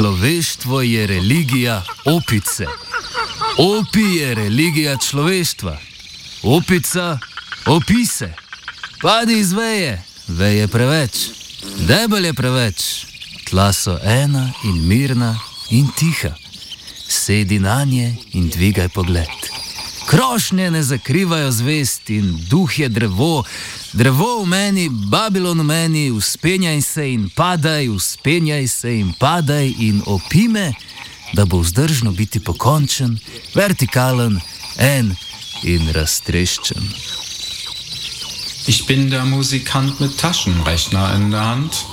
Človeštvo je religija opice. Opi je religija človeštva. Opica opise. Padi iz veje, veje preveč. Debel je preveč. Tla so ena in mirna in tiha. Sedi na nje in dvigaj pogled. Krošnje ne zakrivajo zvest in duh je drevo. Drevo v meni, Babilon v meni, vzpenjaj se in padaj, vzpenjaj se in padaj in opime, da bo vzdržno biti pokončen, vertikalen, en in raztreščen. Ich bin der Musikant mit Taschenrechner in der Hand.